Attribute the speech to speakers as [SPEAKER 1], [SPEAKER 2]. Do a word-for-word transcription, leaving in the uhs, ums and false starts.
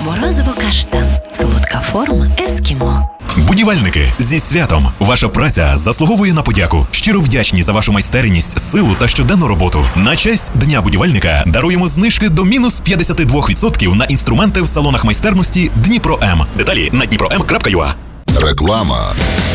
[SPEAKER 1] Морозиво-каштан. Солодка форма ескімо.
[SPEAKER 2] Будівельники, зі святом! Ваша праця заслуговує на подяку. Щиро вдячні за вашу майстерність, силу та щоденну роботу. На честь Дня будівельника даруємо знижки до мінус п'ятдесят два відсотки на інструменти в салонах майстерності Дніпро М. Деталі на дніпро ем крапка ю а.
[SPEAKER 3] Реклама.